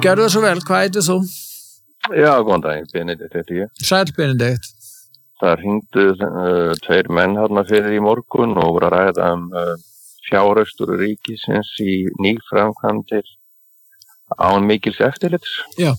Gerðu það svo vel, hvað heitir þú? Já, góðan daginn, Benedikt heiti ég. Sæll Benedikt. Það hringdu tveir menn hérna fyrir í morgun og voru að ræða fjárhagstur ríkisins í nýframkvæmdir án mikils eftirlits. Já.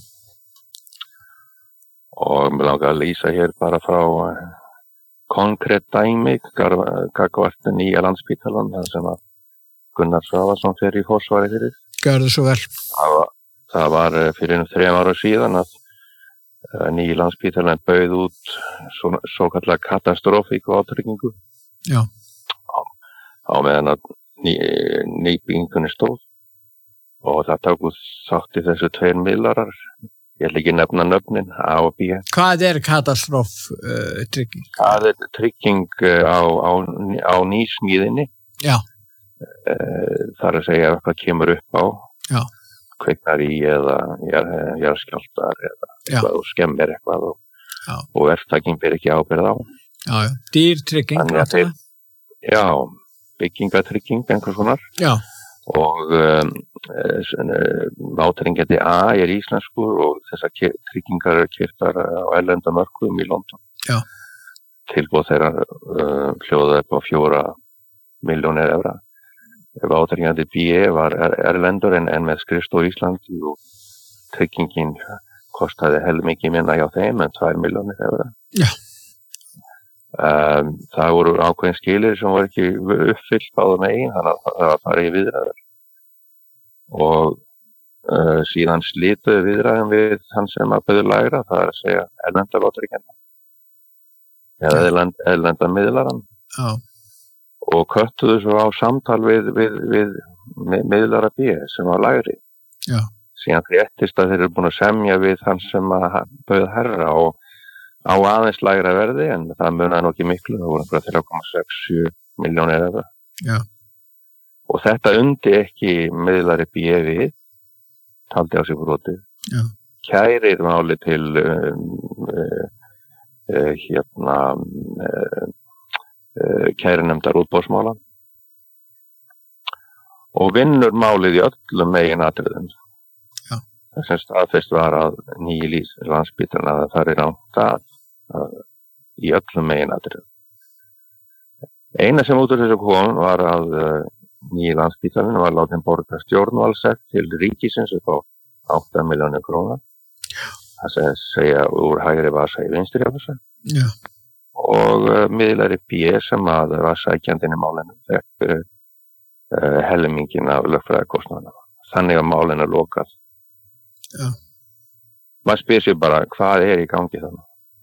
Og mér langar að lýsa hér bara frá konkrétt dæmi gagnvart nýja Landspítalann, þar sem að Gunnar Svavarsson fer í forsvari fyrir. Gerðu svo vel. Það var fyrir 3 ára síðan að nýji Landspítalinn bauð út svo kallar katastrófíku átryggingu. Já. Á meðan að nýbyggingunni stóð og það tóku þátt í þessu 2 miðlarar. Ég ætla ekki nefna nöfnin A og B. Hvað katastróftrygging? Það trygging á nýsmíðinni. Já. Það að segja hvað kemur upp á. Já. Kviknar í eða jarðskjálftar eða eitthvað og skemmir eitthvað og verktakinn ber ekki ábyrgð á. Já. Dýrtrygging. Já, byggingatrygging einhvers konar. Já. Og vátryggjandi A íslenskur og þessar tryggingar eru keyptar á erlendum mörkuðum í London. Já. Tilboð þeirra hljóðaði upp á 4 milljónir evra. Vátryggjandi B var erlendur en með skrifstofu í Íslandi og tryggingin kostaði helmingi minna hjá þeim en 2 milljónir evra. Já. Það voru ákveðin skilir sem voru ekki uppfyllt báðum megin, þannig að það var farið í viðræður. Og síðan slituðu viðræðum við hann sem að bauð lægra, það að segja erlenda vátryggjanda. Eða erlenda miðlaran. Já. Og köttuðu svo á samtal við miðlara B sem var lægri. Já. Síðan fréttist að þeir eru búin að semja við hann sem að bauð herra og á aðeins lægra verði en það munaði nú ekki miklu, það voru bara 3,67 milljónir evra. Já. Og þetta undi ekki miðlari B við, taldi á sig brotið. Já. Kærir máli til kærunefndar útboðsmála og vinnur málið í öllum meginatriðum. Já. Það sem staðfest var að nýji Landspítalinn að það er rangt í öllum meginatriðum. Eina sem út úr þessu kom var að nýji Landspítalinn var látin borga stjórnvaldsekt til ríkisins upp á 8 milljónir króna. Það segja úr hægri vasa í vinstri vasa. Já. Og miðlari B sem að var sækjandinn í málinu fekk helmingin af lögfræðikostnaðina. Þannig að málinu lokað. Já. Maður spyr sér bara hvað í gangi þannig?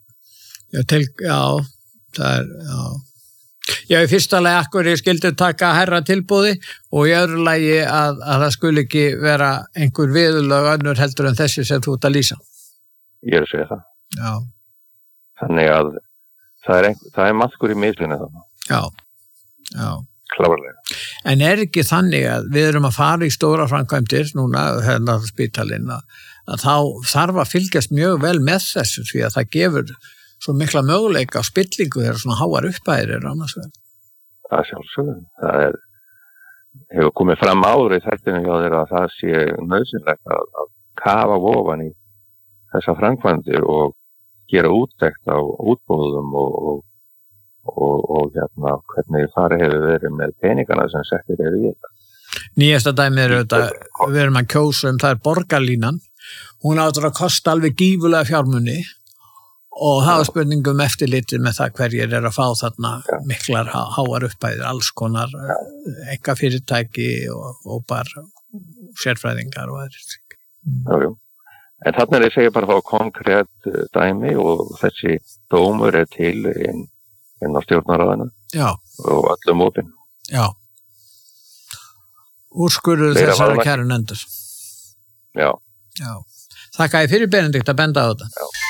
Já, í fyrsta lagi akkur ég skildi taka herra tilboði og í öðru lagi að það skuli ekki vera einhver viðurlög önnur heldur en þessi sem þú ert að lýsa. Ég er að segja það. Já. Þannig að það er maðkur í mislinu þannig. Já, já. Klárlega. En ekki þannig að við erum að fara í stóra framkvæmdir núna, hérna spítalinn, að þá þarf að fylgjast mjög vel með þessu því að það gefur svo mikla möguleika á spillingu þegar svona háar uppæðir annars vegar. Það sjálfsögðu. Það hefur komið fram áður í þættinu hjá þeirra að það sé nauðsynlegt að kafa ofan í þessa framkvæmdir og gera úttekt á útboðum og hvernig farið hefur verið með peningana sem settir eru í þetta. Nýjasta dæmi er auðvitað, við erum að kjósa það er borgarlínan. Hún áttur að kosta alveg gífulega fjármuni og hafa spurningum eftirlitið með það hverjir er að fá þarna miklar háar uppæðir, alls konar einkafyrirtæki og bara sérfræðingar og aðrir. Jú. En þarna er ég segja bara að fá konkrétt dæmi og þessi dómur er til inn á stjórnarráðinu. Já. Og öllum opinn. Já. Úrskurður þessara kærunefndar. Já. Já. Þakka ég fyrir Benedikt að benda á þetta. Já.